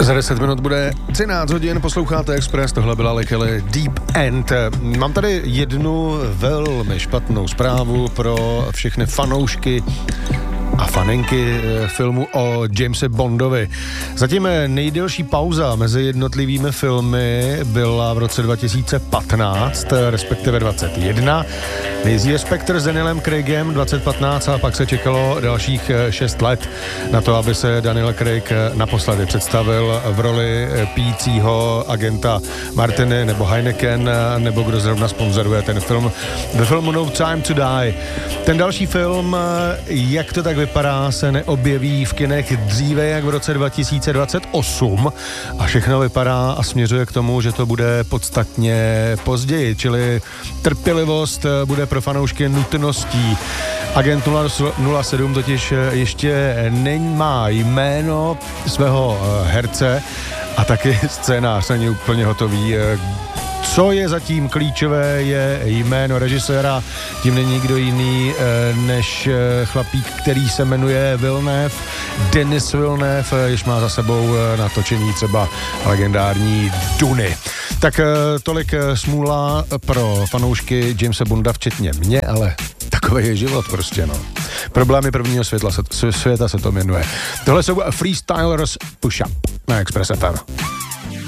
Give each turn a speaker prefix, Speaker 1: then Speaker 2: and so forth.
Speaker 1: Za 10 minut bude 13 hodin, posloucháte Express, tohle byla Lekele Deep End. Mám tady jednu velmi špatnou zprávu pro všechny fanoušky a faninky filmu o Jamesi Bondovi. Zatím nejdelší pauza mezi jednotlivými filmy byla v roce 2015, respektive 21. Nejdříve Spectre s Danielem Craigem 2015 a pak se čekalo dalších 6 let na to, aby se Daniel Craig naposledy představil v roli pijícího agenta Martiny nebo Heineken, nebo kdo zrovna sponzoruje ten film. Ve filmu No Time to Die. Ten další film, jak to tak vypadá, se neobjeví v kinech dříve jak v roce 2028 a všechno vypadá a směřuje k tomu, že to bude podstatně později, čili trpělivost bude pro fanoušky nutností. Agent 007 totiž ještě nemá jméno svého herce a taky scénář není úplně hotový. Co je zatím klíčové, je jméno režiséra, tím není nikdo jiný než chlapík, který se jmenuje Villeneuve, Denis Villeneuve, jež má za sebou natočení třeba legendární Duny. Tak tolik smůla pro fanoušky Jamese Bonda, včetně mě, ale takový je život prostě, no. Problémy prvního světa se to jmenuje. Tohle jsou Freestylers Push Up na Express FM.